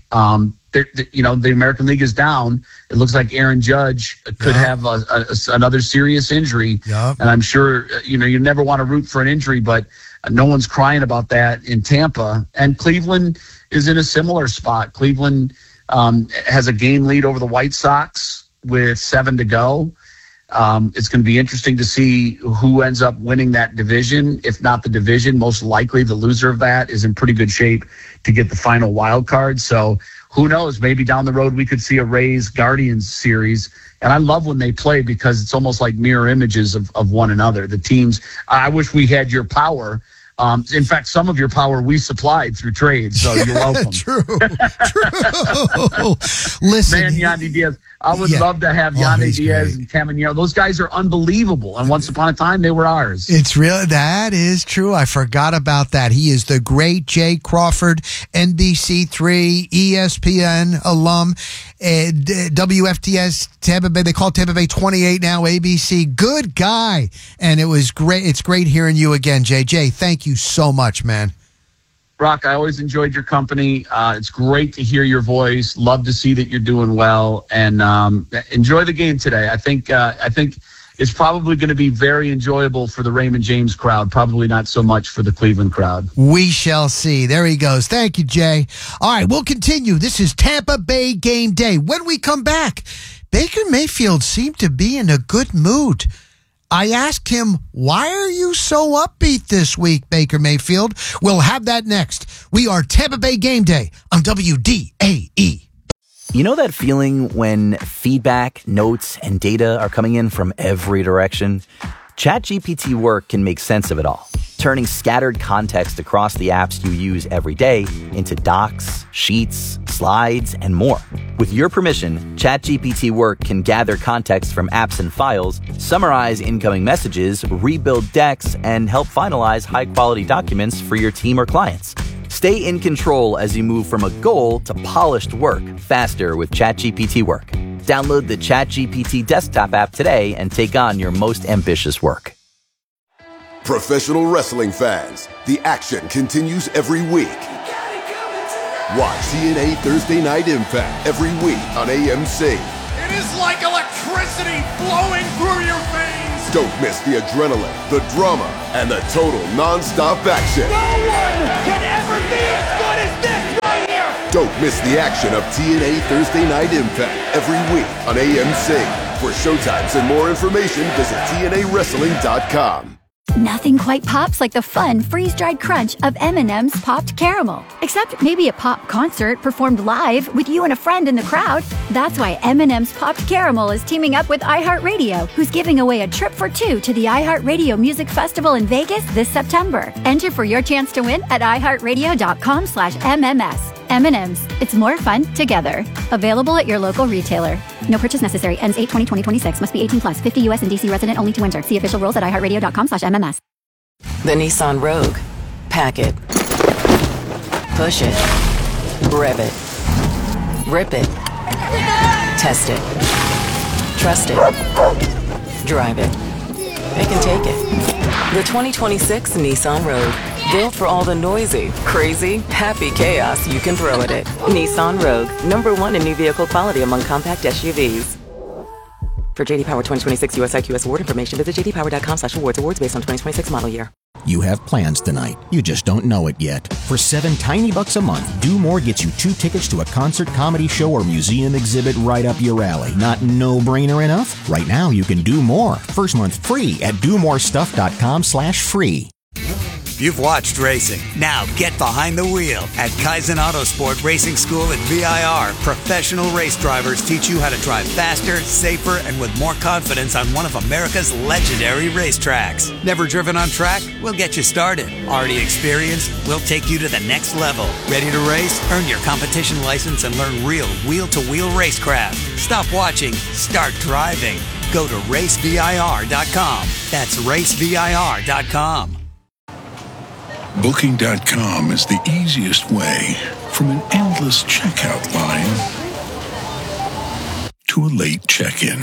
The American League is down. It looks like Aaron Judge could have another serious injury. Yep. And I'm sure, you never want to root for an injury, but no one's crying about that in Tampa. And Cleveland is in a similar spot. Cleveland has a game lead over the White Sox with 7 to go. It's going to be interesting to see who ends up winning that division. If not the division, most likely the loser of that is in pretty good shape to get the final wild card. So who knows? Maybe down the road we could see a Rays Guardians series. And I love when they play, because it's almost like mirror images of one another. The teams, I wish we had your power. In fact, some of your power we supplied through trades, so you're welcome. True. Listen, man, Yandy Diaz. I would love to have Yandy Diaz and Caminero. Those guys are unbelievable, and once upon a time, they were ours. It's real. That is true. I forgot about that. He is the great Jay Crawford, NBC3, ESPN alum, WFTS Tampa Bay. They call Tampa Bay 28 now, ABC. Good guy, and it was great. It's great hearing you again, Jay. Jay, thank you so much, man. Rock, I always enjoyed your company. It's great to hear your voice. Love to see that you're doing well, and enjoy the game today. I think it's probably going to be very enjoyable for the Raymond James crowd. Probably not so much for the Cleveland crowd. We shall see. There he goes. Thank you, Jay. All right, we'll continue. This is Tampa Bay game day. When we come back, Baker Mayfield seemed to be in a good mood. I asked him, why are you so upbeat this week, Baker Mayfield? We'll have that next. We are Tampa Bay Game Day on WDAE. You know that feeling when feedback, notes, and data are coming in from every direction? ChatGPT Work can make sense of it all, turning scattered context across the apps you use every day into docs, sheets, slides, and more. With With your permission, ChatGPT Work can gather context from apps and files, summarize incoming messages, rebuild decks, and help finalize high-quality documents for your team or clients. Stay in control as you move from a goal to polished work faster with ChatGPT Work. Download the ChatGPT desktop app today and take on your most ambitious work. Professional wrestling fans, the action continues every week. Watch TNA Thursday Night Impact every week on AMC. It is like electricity flowing through your veins. Don't miss the adrenaline, the drama, and the total non-stop action. No one can ever be as good as this right here. Don't miss the action of TNA Thursday Night Impact every week on AMC. For showtimes and more information, visit TNAWrestling.com. Nothing quite pops like the fun freeze-dried crunch of M&M's Popped Caramel. Except maybe a pop concert performed live with you and a friend in the crowd. That's why M&M's Popped Caramel is teaming up with iHeartRadio, who's giving away a trip for two to the iHeartRadio Music Festival in Vegas this September. Enter for your chance to win at iHeartRadio.com/MMS. M&M's. It's more fun together. Available at your local retailer. No purchase necessary. Ends 8/20/2026. Must be 18 plus. 50 U.S. and D.C. resident only to enter. See official rules at iHeartRadio.com/MMS. The Nissan Rogue. Pack it. Push it. Rev it. Rip it. Test it. Trust it. Drive it. It can take it. The 2026 Nissan Rogue. Built for all the noisy, crazy, happy chaos you can throw at it. Nissan Rogue. #1 in new vehicle quality among compact SUVs. For JD Power 2026 US IQS award information, visit jdpower.com/awards. Awards based on 2026 model year. You have plans tonight. You just don't know it yet. For $7 a month, Do More gets you 2 tickets to a concert, comedy show, or museum exhibit right up your alley. Not no-brainer enough? Right now, you can do more. First month free at domorestuff.com/free. You've watched racing. Now get behind the wheel. At Kaizen Autosport Racing School at VIR, professional race drivers teach you how to drive faster, safer, and with more confidence on one of America's legendary racetracks. Never driven on track? We'll get you started. Already experienced? We'll take you to the next level. Ready to race? Earn your competition license and learn real wheel-to-wheel racecraft. Stop watching. Start driving. Go to racevir.com. That's racevir.com. Booking.com is the easiest way from an endless checkout line to a late check-in.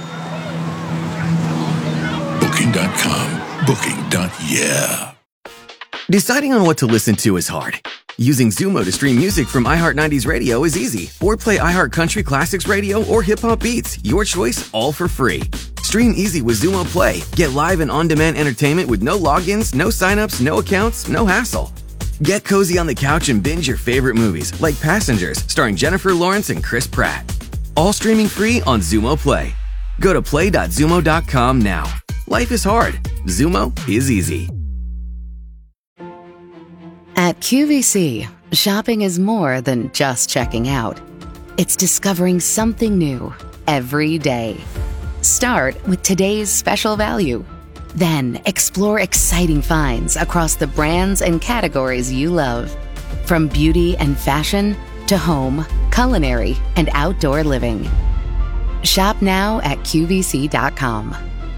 Booking.com. Booking.yeah. Deciding on what to listen to is hard. Using Zumo to stream music from iHeart 90s Radio is easy. Or play iHeart Country Classics Radio or Hip Hop Beats. Your choice, all for free. Stream easy with Zumo Play. Get live and on-demand entertainment with no logins, no signups, no accounts, no hassle. Get cozy on the couch and binge your favorite movies, like Passengers, starring Jennifer Lawrence and Chris Pratt. All streaming free on Zumo Play. Go to play.zumo.com now. Life is hard. Zumo is easy. At QVC, shopping is more than just checking out. It's discovering something new every day. Start with today's special value. Then explore exciting finds across the brands and categories you love. From beauty and fashion to home, culinary, and outdoor living. Shop now at QVC.com.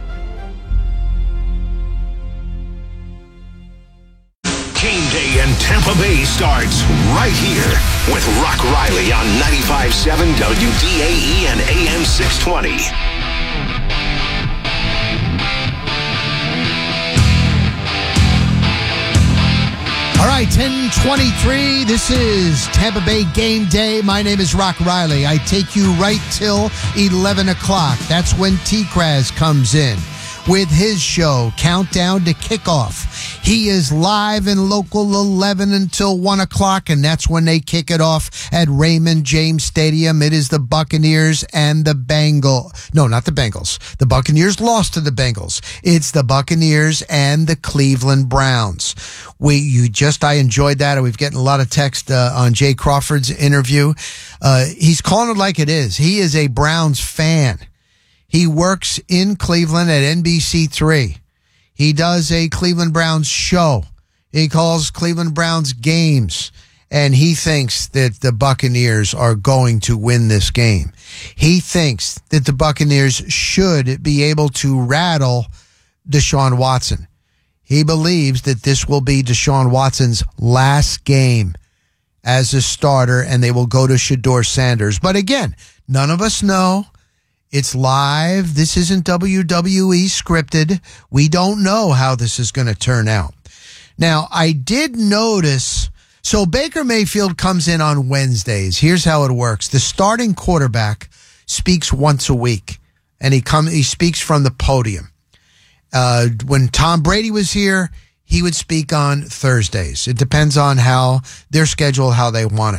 Game day in Tampa Bay starts right here with Rock Riley on 95.7 WDAE and AM 620. All right, 10:23. This is Tampa Bay Game Day. My name is Rock Riley. I take you right till 11 o'clock. That's when T-Kraz comes in with his show, Countdown to Kickoff. He is live in Local 11 until 1 o'clock, and that's when they kick it off at Raymond James Stadium. It is the Buccaneers and the Bengals. No, not the Bengals. The Buccaneers lost to the Bengals. It's the Buccaneers and the Cleveland Browns. I enjoyed that. We've getting a lot of text on Jay Crawford's interview. He's calling it like it is. He is a Browns fan. He works in Cleveland at NBC3. He does a Cleveland Browns show. He calls Cleveland Browns games. and he thinks that the Buccaneers are going to win this game. He thinks that the Buccaneers should be able to rattle Deshaun Watson. He believes that this will be Deshaun Watson's last game as a starter, and they will go to Shedeur Sanders. But again, none of us know. It's live. This isn't WWE scripted. We don't know how this is going to turn out. Now, I did notice, so Baker Mayfield comes in on Wednesdays. Here's how it works. The starting quarterback speaks once a week, and he speaks from the podium. When Tom Brady was here, he would speak on Thursdays. It depends on how their schedule, how they want it.